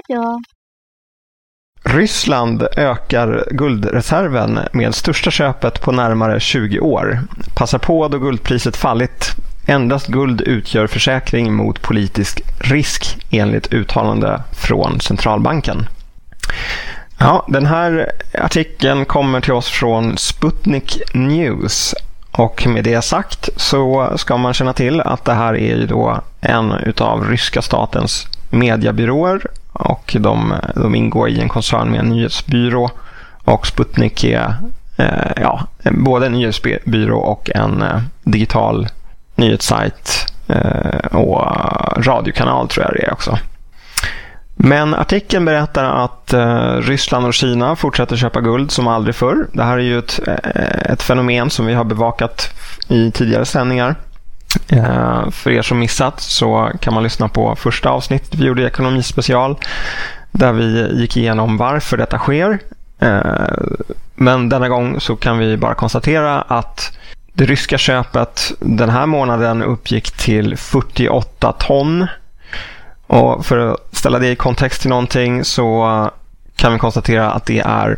Ja. Ryssland ökar guldreserven med största köpet på närmare 20 år. Passar på då guldpriset fallit. Endast guld utgör försäkring mot politisk risk enligt uttalande från centralbanken. Ja, den här artikeln kommer till oss från Sputnik News. Och med det sagt så ska man känna till att det här är ju då en utav ryska statens mediebyråer. Och de ingår i en koncern med en nyhetsbyrå. Och Sputnik är både en nyhetsbyrå och en digital nyhetssajt och radiokanal tror jag det är också. Men artikeln berättar att Ryssland och Kina fortsätter köpa guld som aldrig förr. Det här är ju ett fenomen som vi har bevakat i tidigare sändningar. För er som missat så kan man lyssna på första avsnittet vi gjorde i Ekonomispecial där vi gick igenom varför detta sker. Men denna gång så kan vi bara konstatera att det ryska köpet den här månaden uppgick till 48 ton. Och för att ställa det i kontext till någonting så kan vi konstatera att det är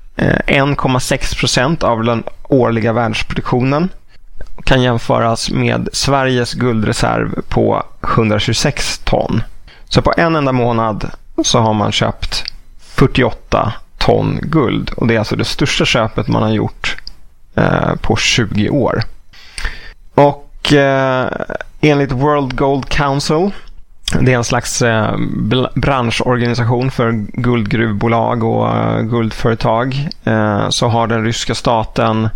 1,6% av den årliga världsproduktionen. Kan jämföras med Sveriges guldreserv på 126 ton. Så på en enda månad så har man köpt 48 ton guld. Och det är alltså det största köpet man har gjort på 20 år. Och enligt World Gold Council, det är en slags branschorganisation för guldgruvbolag och guldföretag, så har den ryska staten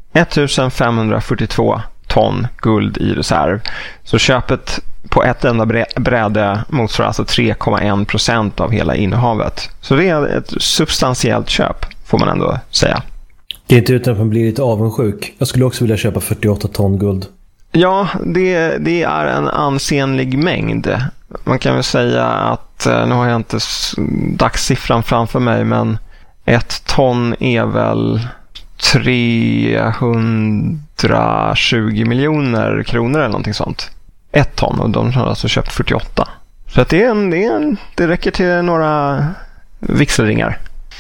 1542 ton guld i reserv. Så köpet på ett enda bräde motsvarar alltså 3,1% av hela innehavet. Så det är ett substantiellt köp får man ändå säga. Det är inte utan att man blir lite avundsjuk. Jag skulle också vilja köpa 48 ton guld. Ja, det är en ansenlig mängd. Man kan väl säga att, nu har jag inte dagssiffran framför mig, men 1 ton är väl 320 miljoner kronor eller någonting sånt. 1 ton, och de har alltså köpt 48. Så att det räcker till några vigselringar.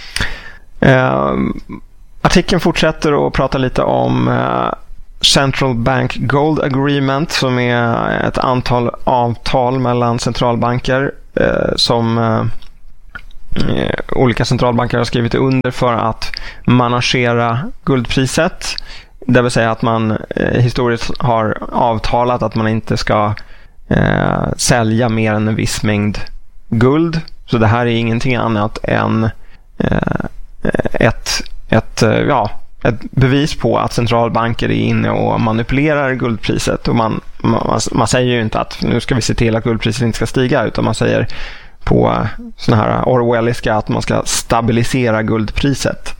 Artikeln fortsätter att prata lite om Central Bank Gold Agreement, som är ett antal avtal mellan centralbanker som olika centralbanker har skrivit under för att managera guldpriset. Det vill säga att man historiskt har avtalat att man inte ska sälja mer än en viss mängd guld. Så det här är ingenting annat än ett bevis på att centralbanker är inne och manipulerar guldpriset. Och man säger ju inte att nu ska vi se till att guldpriset inte ska stiga, utan man säger på såna här orwelliska att man ska stabilisera guldpriset.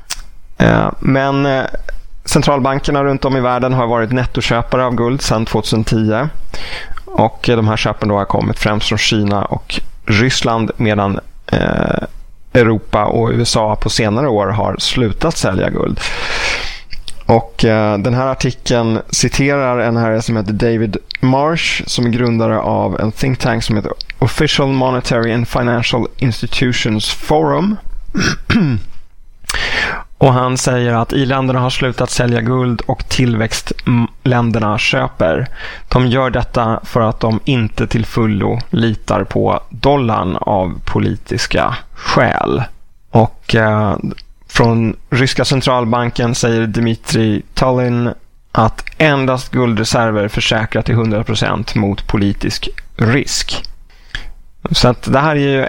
Men centralbankerna runt om i världen har varit nettoköpare av guld sedan 2010. Och de här köpen då har kommit främst från Kina och Ryssland, medan Europa och USA på senare år har slutat sälja guld. Och den här artikeln citerar en herre som heter David Marsh, som är grundare av en think tank som heter Official Monetary and Financial Institutions Forum. Och han säger att i-länderna har slutat sälja guld och tillväxtländerna köper. De gör detta för att de inte till fullo litar på dollarn av politiska skäl. Och från ryska centralbanken säger Dmitry Tulin att endast guldreserver försäkrar till 100% mot politisk risk. Så att det här är ju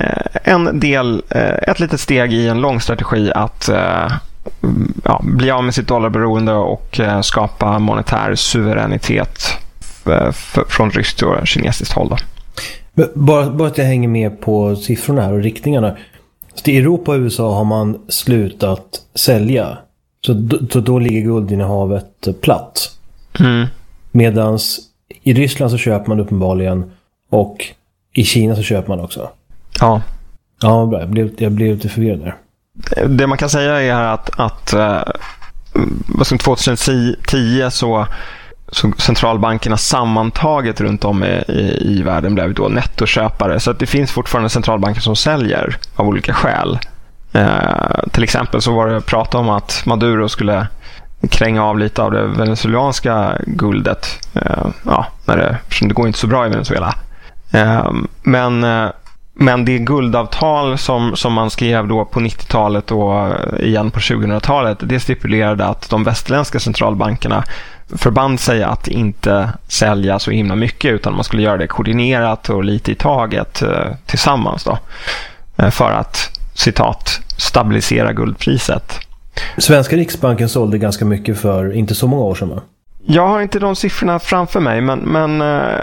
ett litet steg i en lång strategi att bli av med sitt dollarberoende och skapa monetär suveränitet från ryskt och kinesiskt håll då. Bara att jag hänger med på siffrorna här och riktningarna. Så i Europa och USA har man slutat sälja. Så då ligger guldinnehavet platt. Medans i Ryssland så köper man uppenbarligen, och i Kina så köper man också. Ja. Ja, bra. Jag blev lite förvirrad där. Det man kan säga är att 2010 så så centralbankerna sammantaget runt om i världen blev då nettoköpare. Så att det finns fortfarande centralbanker som säljer av olika skäl. Till exempel så var det prat om att Maduro skulle kränga av lite av det venezuelanska guldet. Eftersom det går inte så bra i Venezuela. Men det guldavtal som man skrev då på 90-talet och igen på 2000-talet, det stipulerade att de västerländska centralbankerna förband sig att inte sälja så himla mycket, utan man skulle göra det koordinerat och lite i taget tillsammans då, för att, citat, stabilisera guldpriset. Svenska Riksbanken sålde ganska mycket för inte så många år sedan, va? Jag har inte de siffrorna framför mig, men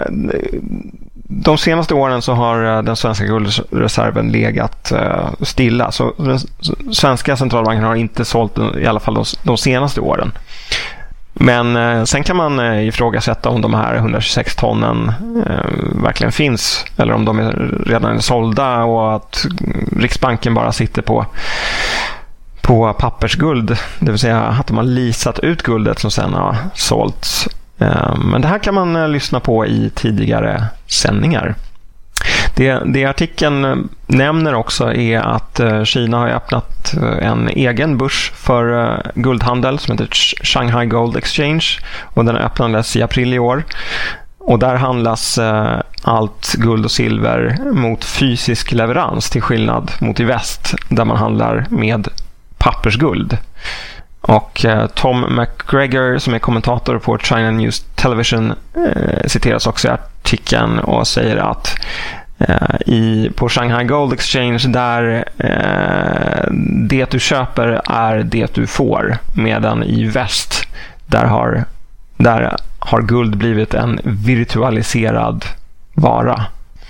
de senaste åren så har den svenska guldreserven legat stilla. Så den svenska centralbanken har inte sålt i alla fall de senaste åren. Men sen kan man ifrågasätta om de här 126 tonnen verkligen finns, eller om de redan är sålda och att Riksbanken bara sitter på pappersguld, det vill säga att de har leasat ut guldet som sen har sålts. Men det här kan man lyssna på i tidigare sändningar. Det artikeln nämner också är att Kina har öppnat en egen börs för guldhandel som heter Shanghai Gold Exchange, och den öppnades i april i år. Och där handlas allt guld och silver mot fysisk leverans, till skillnad mot i väst där man handlar med pappersguld. Och Tom McGregor, som är kommentator på China News Television, citeras också i artikeln och säger att på Shanghai Gold Exchange där det du köper är det du får, medan i väst där har guld blivit en virtualiserad vara.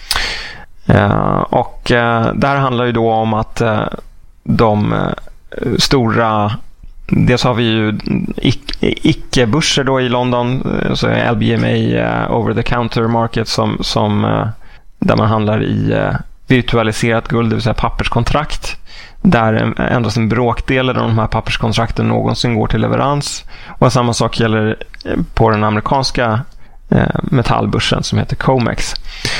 Och där handlar ju då om att de stora, dels har vi ju icke-börser då i London, så är LBMA over the counter market som där man handlar i virtualiserat guld, det vill säga papperskontrakt, där endast en bråkdel av de här papperskontrakten någonsin går till leverans. Och samma sak gäller på den amerikanska metallbörsen som heter COMEX,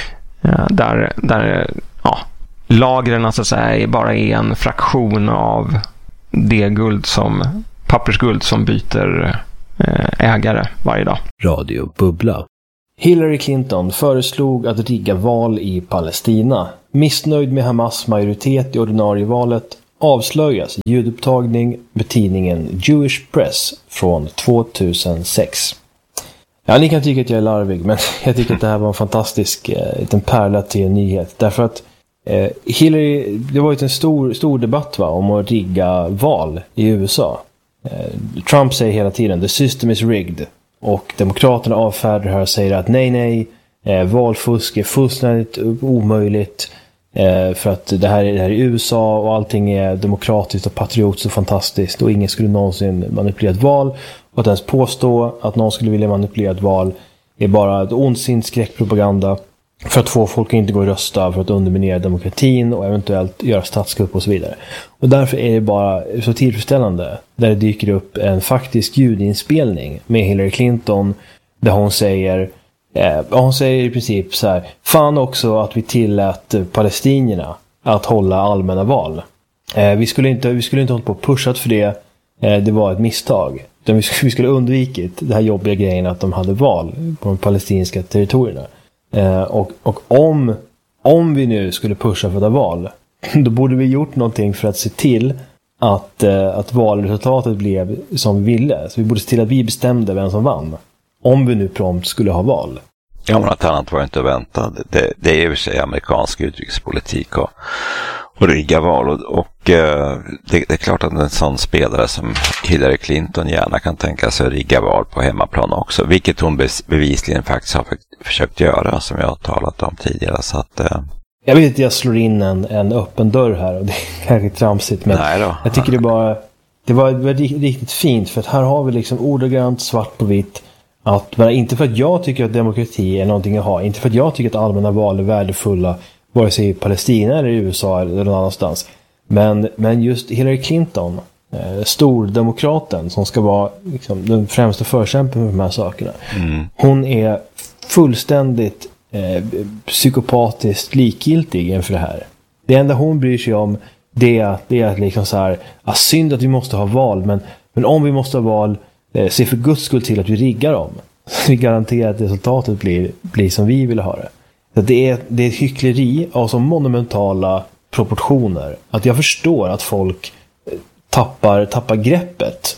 där lagren så att säga bara är en fraktion av det pappersguld som byter ägare varje dag. Radio Bubbla. Hillary Clinton föreslog att rigga val i Palestina. Missnöjd med Hamas majoritet i ordinarie valet avslöjas ljudupptagning med tidningen Jewish Press från 2006. Ja, ni kan tycka att jag är larvig, men jag tycker att det här var en fantastisk liten pärla till en nyhet. Därför att Hillary, det var ju en stor debatt om att rigga val i USA. Trump säger hela tiden the system is rigged, och demokraterna avfärdar det här och säger att nej, valfusk är fullständigt omöjligt, för att det här är USA och allting är demokratiskt och patriotiskt och fantastiskt och ingen skulle någonsin manipulera ett val, och att ens påstå att någon skulle vilja manipulera ett val är bara ett ondsint skräckpropaganda för att få folk att inte gå och rösta, för att underminera demokratin och eventuellt göra statskupp och så vidare. Och därför är det bara så tillfredsställande där det dyker upp en faktisk ljudinspelning med Hillary Clinton där hon säger i princip så här: fan också att vi tillät palestinierna att hålla allmänna val. Vi skulle inte hålla på och pushat för det. Det var ett misstag. Vi skulle undvikit det här jobbiga grejen att de hade val på de palestinska territorierna. Och om vi nu skulle pusha för det val, då borde vi gjort någonting för att se till att valresultatet blev som vi ville. Så vi borde se till att vi bestämde vem som vann, om vi nu prompt skulle ha val. Ja, men något annat var inte att vänta. Det är ju i sig amerikansk utrikespolitik och rigga val. Och det är klart att en sån spelare som Hillary Clinton gärna kan tänka sig att rigga val på hemmaplan också. Vilket hon bevisligen faktiskt har försökt göra, som jag har talat om tidigare. Så att, jag vet att jag slår in en öppen dörr här, och det är kanske tramsigt, men jag tycker det var riktigt fint, för att här har vi liksom ordagrant svart på vitt att, inte för att jag tycker att demokrati är någonting att ha, inte för att jag tycker att allmänna val är värdefulla vare sig i Palestina eller i USA eller någon annanstans, men just Hillary Clinton stordemokraten som ska vara liksom, den främsta förkämpen för de här sakerna. Hon är fullständigt psykopatiskt likgiltig inför det här. Det enda hon bryr sig om det är att liksom så här, synd att vi måste ha val, men om vi måste ha val, se för Guds skull till att vi riggar dem. Vi garanterar att resultatet blir som vi vill ha det. Så det är ett hyckleri av så monumentala proportioner att jag förstår att folk tappar greppet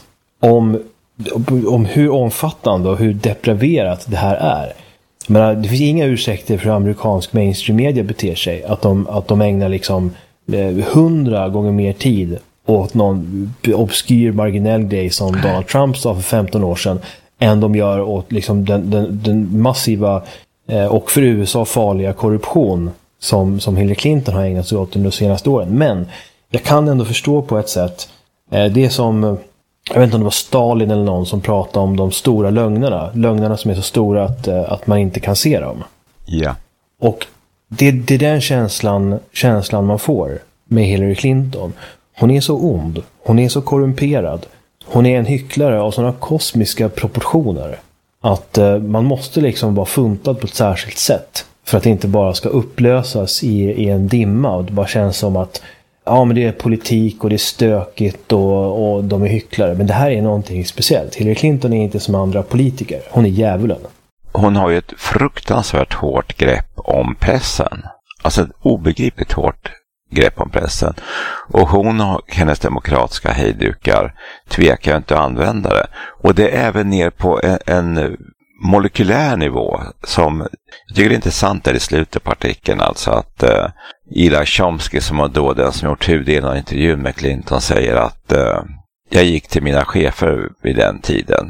om hur omfattande och hur depraverat det här är. Men det finns inga ursäkter för amerikansk mainstream media beter sig. Att de ägnar liksom 100 gånger mer tid åt någon obskyr marginell grej som Donald Trump sa för 15 år sedan än de gör åt liksom den massiva och för USA farliga korruption som Hillary Clinton har ägnat sig åt under de senaste åren. Men jag kan ändå förstå på ett sätt det som, jag vet inte om det var Stalin eller någon som pratade om de stora lögnerna som är så stora att man inte kan se dem. Ja. Och det är den känslan man får med Hillary Clinton. Hon är så ond, hon är så korrumperad, hon är en hycklare av sådana kosmiska proportioner att man måste liksom vara funtad på ett särskilt sätt för att det inte bara ska upplösas i en dimma och det bara känns som att men det är politik och det är stökigt och de är hycklare. Men det här är någonting speciellt. Hillary Clinton är inte som andra politiker. Hon är djävulen. Hon har ju ett fruktansvärt hårt grepp om pressen. Alltså ett obegripligt hårt grepp om pressen. Och hon och hennes demokratiska hejdukar tvekar inte att använda det. Och det är även ner på en molekylär nivå som jag tycker det är intressant där i slutet på artikeln, alltså att Eli Chomsky, som var då den som gjort huvuddelen av intervjun med Clinton, säger att jag gick till mina chefer vid den tiden,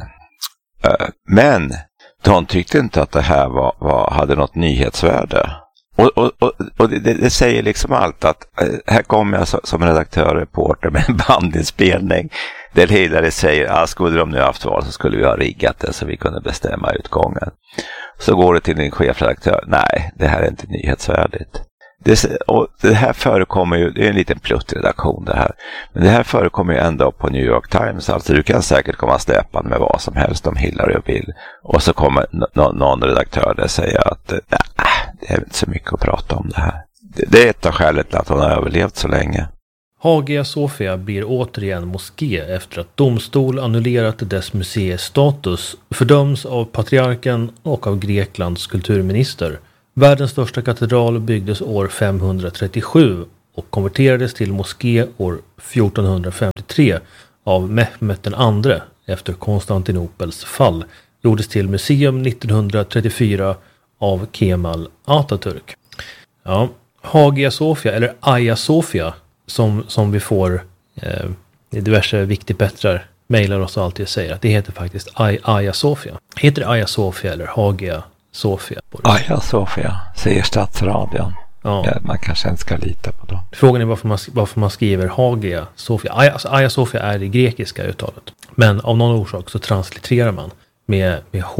men de tyckte inte att det här hade något nyhetsvärde. Och det säger liksom allt, att här kommer jag som redaktör och reporter med en bandinspelning där Hillary säger skulle de nu haft val så skulle vi ha riggat det så vi kunde bestämma utgången. Så går det till din chefredaktör, nej, det här är inte nyhetsvärdigt. Det här förekommer ju, det är en liten pluttredaktion det här, men det här förekommer ju ändå på New York Times, alltså du kan säkert komma släpande med vad som helst om Hillary och Bill, och så kommer någon redaktör där säga att det är inte så mycket att prata om det här. Det är ett av skälet till att hon har överlevt så länge. Hagia Sophia blir återigen moské efter att domstol annullerat dess museestatus, fördöms av patriarken och av Greklands kulturminister. Världens största katedral byggdes år 537 och konverterades till moské år 1453 av Mehmet II efter Konstantinopels fall. Gjordes till museum 1934 av Kemal Atatürk. Ja, Hagia Sophia eller Hagia Sophia som vi får diverse viktigpettrar mejlar oss och alltid säger att det heter faktiskt Hagia Sophia. Heter det Hagia Sophia eller Hagia Sophia? Hagia Sophia, säger Statsradion. Ja. Man kanske inte ska lita på dem. Frågan är varför man skriver Hagia Sophia. Hagia Sophia är det grekiska uttalet. Men av någon orsak så transliterar man med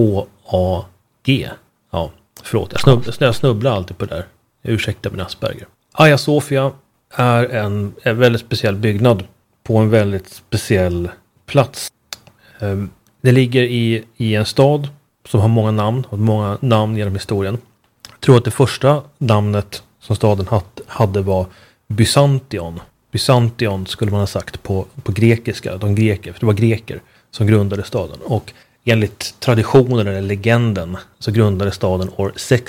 H-A-G. Ja, förlåt. Jag snubblar alltid på det där. Ursäkta min Asperger. Hagia Sophia är en väldigt speciell byggnad på en väldigt speciell plats. Det ligger i en stad som har många namn genom historien. Jag tror att det första namnet som staden hade var Byzantion. Byzantion skulle man ha sagt på grekiska. För det var greker som grundade staden. Och enligt traditionen eller legenden så grundade staden år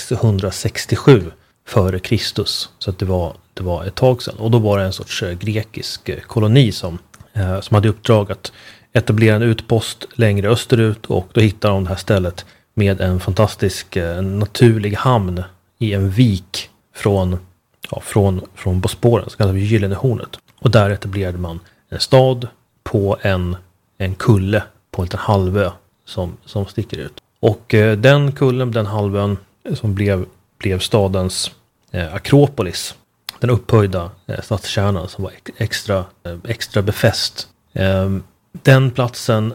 667 före Kristus. Så att det var ett tag sedan. Och då var det en sorts grekisk koloni som hade uppdrag att etablera en utpost längre österut. Och då hittade de det här stället med en fantastisk naturlig hamn i en vik från Bosporen, så kallade Gyllene hornet. Och där etablerade man en stad på en kulle på en liten halvö som sticker ut. Och den kullen, den halvön som blev stadens Akropolis, den upphöjda stadskärnan som var extra befäst. Den platsen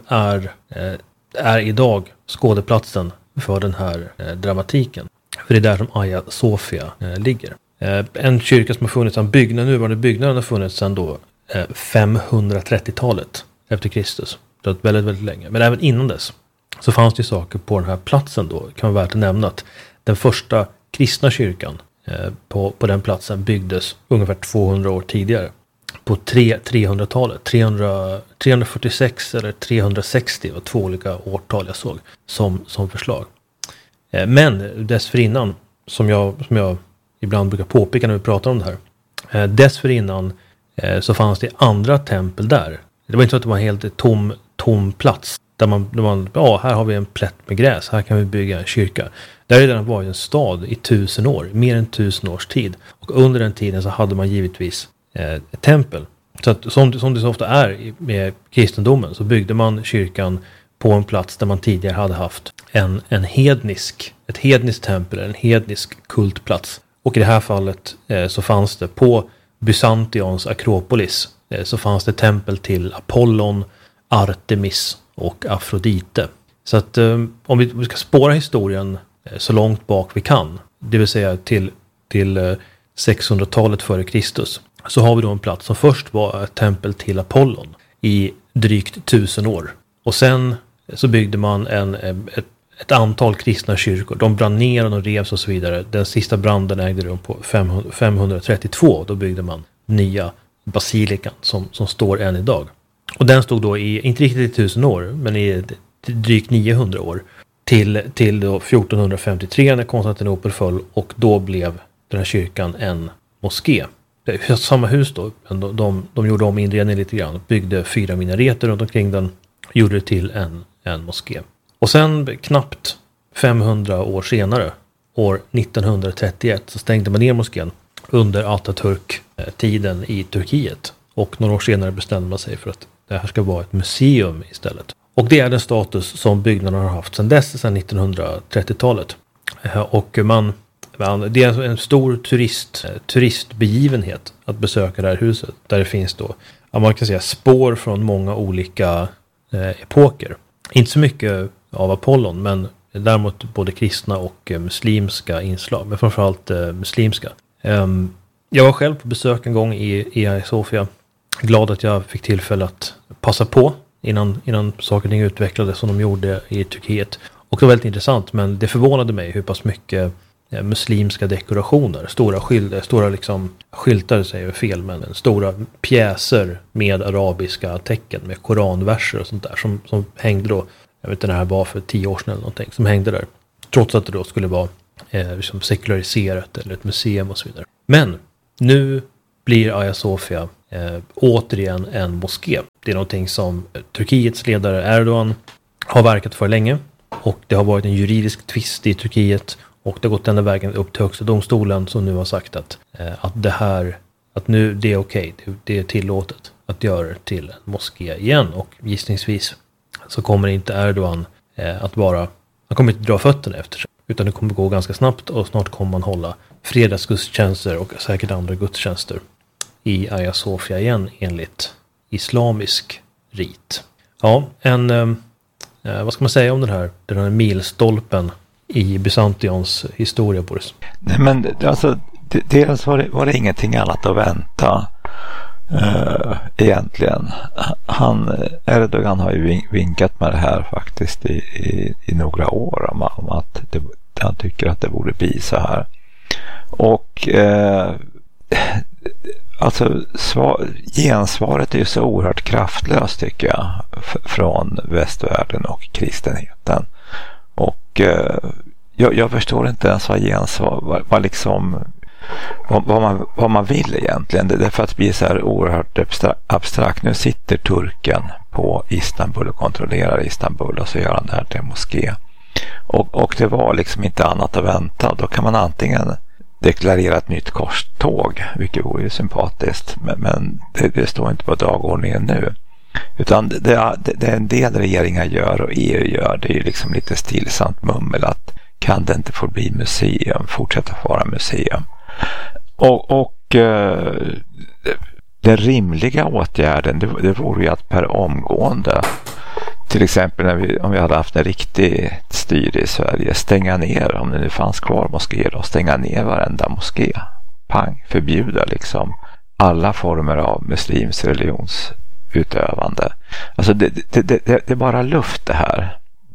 är idag skådeplatsen för den här dramatiken. För det är där som Hagia Sophia ligger. En kyrka som har funnits, nuvarande byggnaden har funnits sedan då 530-talet efter Kristus. Det var väldigt, väldigt länge. Men även innan dess så fanns det saker på den här platsen då. Kan vara värt att nämna att den första kristna kyrkan på den platsen byggdes ungefär 200 år tidigare. På 300-talet. 346 eller 360 var 2 olika årtal jag såg som förslag. Men dessförinnan, som jag ibland brukar påpeka när vi pratar om det här. Dessförinnan så fanns det andra tempel där. Det var inte så att det var en helt tom plats. Där man här har vi en plätt med gräs. Här kan vi bygga en kyrka. Där har redan varit en stad i 1000 år. Mer än 1000 års tid. Och under den tiden så hade man givetvis ett tempel. Så att, som det så ofta är med kristendomen, så byggde man kyrkan på en plats där man tidigare hade haft ett hedniskt tempel, en hednisk kultplats. Och i det här fallet så fanns det på Byzantions Akropolis så fanns det tempel till Apollon, Artemis och Afrodite. Så att om vi ska spåra historien så långt bak vi kan, det vill säga till 600-talet före Kristus, så har vi då en plats som först var ett tempel till Apollon i drygt 1000 år. Och sen så byggde man ett antal kristna kyrkor. De brann ner och de revs och så vidare. Den sista branden ägde rum på 532. Då byggde man nya basilikan som står än idag. Och den stod då inte riktigt i 1000 år, men i drygt 900 år. Till då 1453 när Konstantinopel föll, och då blev den här kyrkan en moské. Det är samma hus då, men de gjorde om inredningen lite grann. Byggde 4 minareter runt omkring den. Gjorde det till en moské. Och sen knappt 500 år senare, år 1931, så stängde man ner moskén under Atatürk-tiden i Turkiet. Och några år senare bestämde man sig för att det här ska vara ett museum istället. Och det är den status som byggnaden har haft sedan 1930-talet. Och det är en stor turistbegivenhet att besöka det här huset. Där det finns då, man kan säga, spår från många olika epoker. Inte så mycket av Apollon, men däremot både kristna och muslimska inslag. Men framförallt muslimska. Jag var själv på besök en gång i Hagia Sophia. Glad att jag fick tillfälle att passa på innan saker och ting utvecklades som de gjorde i Turkiet. Och det var väldigt intressant, men det förvånade mig hur pass mycket muslimska dekorationer, stora liksom skyltar, säger jag fel, men stora pjäser med arabiska tecken, med koranverser och sånt där som hängde då, jag vet inte när det här var för 10 år sedan eller någonting, som hängde där, trots att det då skulle vara liksom sekulariserat eller ett museum och så vidare. Men nu blir Hagia Sophia återigen en moské. Det är någonting som Turkiets ledare Erdogan har verkat för länge, och det har varit en juridisk tvist i Turkiet. Och det har gått ända vägen upp till högsta domstolen, som nu har sagt att nu det är okej. Det är tillåtet att göra det till en moské igen. Och gissningsvis så kommer inte Erdogan han kommer inte dra fötterna efter sig. Utan det kommer gå ganska snabbt, och snart kommer man hålla fredagsgudstjänster och säkert andra gudstjänster i Hagia Sophia igen enligt islamisk rit. Ja, vad ska man säga om den här milstolpen i Byzantions historia, Boris? Nej, men alltså, dels var det ingenting annat att vänta egentligen. Erdogan har ju vinkat med det här faktiskt i några år om att han tycker att det borde bli så här. Och alltså gensvaret är ju så oerhört kraftlöst, tycker jag, från västvärlden och kristenheten. Och jag förstår inte ens vad man vill egentligen. Det är för att bli så här oerhört abstrakt. Nu sitter turken på Istanbul och kontrollerar Istanbul, och så gör han det här till en moské. Och det var liksom inte annat att vänta. Då kan man antingen deklarera ett nytt korståg, vilket vore ju sympatiskt, men det står inte på dagordningen nu. Utan det är en del regeringar gör och EU gör, det är ju liksom lite stillsamt mummel att kan det inte få bli museum, fortsätta vara museum. Och den rimliga åtgärden, det vore ju att per omgående, till exempel om vi hade haft en riktig styre i Sverige, stänga ner, om det nu fanns kvar moskéer, och stänga ner varenda moské. Pang, förbjuda liksom alla former av muslims religionsutövande. Alltså det är bara luft det här.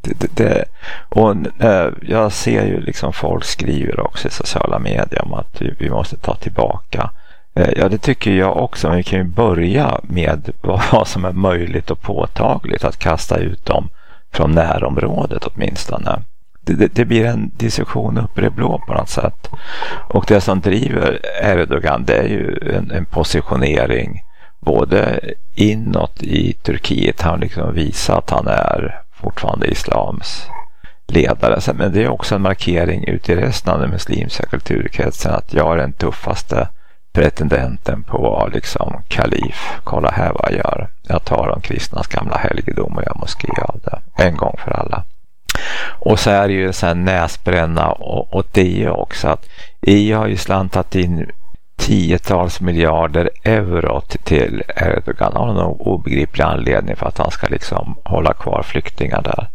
Och jag ser ju liksom folk skriver också i sociala medier om att vi måste ta tillbaka. Ja, det tycker jag också, men vi kan ju börja med vad som är möjligt och påtagligt, att kasta ut dem från närområdet åtminstone. Det blir en diskussion upp i det blå på något sätt. Och det som driver Erdogan, det är ju en positionering både inåt i Turkiet. Han liksom visar att han är fortfarande islams ledare. Men det är också en markering ut i resten av den muslimska kulturkretsen att jag är den tuffaste pretendenten på liksom kalif. Kolla här vad jag gör. Jag tar de kristnas gamla helgedom och gör moské av det. En gång för alla. Och så är det ju sen näsbränna åt det också, att EU har ju slantat in 10-tals miljarder euro till Erdogan av någon obegriplig anledning för att han ska liksom hålla kvar flyktingar där.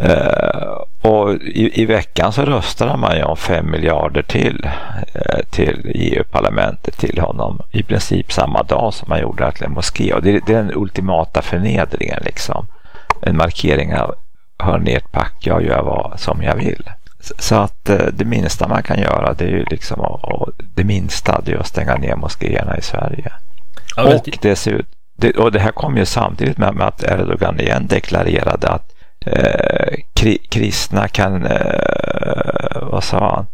Och i veckan så röstade man ju om 5 miljarder till EU-parlamentet till honom i princip samma dag som man gjorde till en moské. Och det är den ultimata förnedringen liksom. En markering av hör ner ett pack, jag gör som jag vill. Så att det minsta man kan göra, det är ju liksom det minsta, det är att stänga ner moskéerna i Sverige. Ja, och dessutom, och det här kom ju samtidigt med att Erdogan igen deklarerade att kristna kan vad sa han?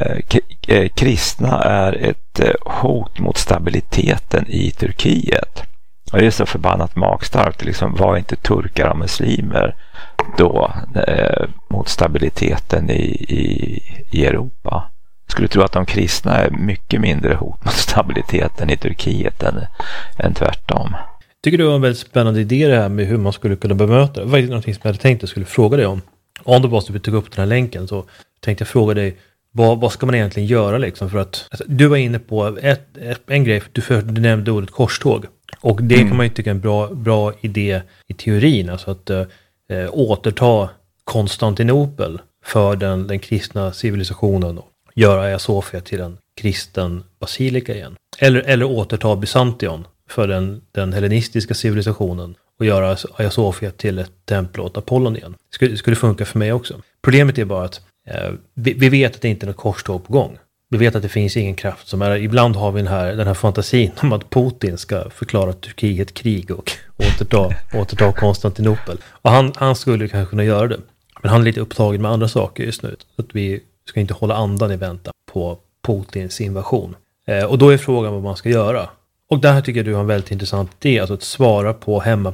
Kristna är ett hot mot stabiliteten i Turkiet. Och det är så förbannat magstarkt. Liksom, var inte turkar och muslimer då mot stabiliteten i Europa? Skulle tro att de kristna är mycket mindre hot mot stabiliteten i Turkiet än tvärtom. Tycker du det var en väldigt spännande idé det här med hur man skulle kunna bemöta det? Det var någonting som jag hade tänkt att jag skulle fråga dig om. Om det var så att vi tog upp den här länken så tänkte jag fråga dig vad ska man egentligen göra liksom för att alltså, du var inne på en grej, du nämnde ordet korståg. Och det kan man ju tycka är en bra idé i teorin, alltså att återta Konstantinopel för den kristna civilisationen och göra Hagia Sophia till en kristen basilika igen. Eller återta Byzantion för den hellenistiska civilisationen och göra Hagia Sophia till ett tempel åt Apollon igen. Det skulle funka för mig också. Problemet är bara att vi vet att det inte är något korståg på gång. Vi vet att det finns ingen kraft som är... Ibland har vi den här fantasin om att Putin ska förklara Turkiet krig och återta Konstantinopel. Och han skulle kanske kunna göra det. Men han är lite upptagen med andra saker just nu. Så att vi ska inte hålla andan i väntan på Putins invasion. Och då är frågan vad man ska göra. Och där tycker jag du har en väldigt intressant idé. Alltså att svara på